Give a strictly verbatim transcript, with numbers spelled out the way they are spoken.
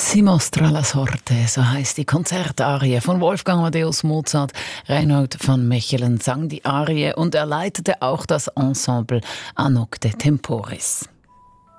Si mostra la sorte, so heißt die Konzertarie von Wolfgang Amadeus Mozart. Reinhold van Mechelen sang die Arie und er leitete auch das Ensemble Anok de Temporis.